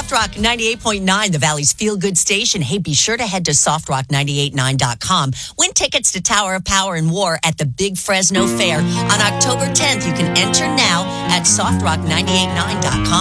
Soft Rock 98.9, the Valley's feel-good station. Hey, be sure to head to softrock989.com. Win tickets to Tower of Power and War at the Big Fresno Fair on October 10th. You can enter now at softrock989.com.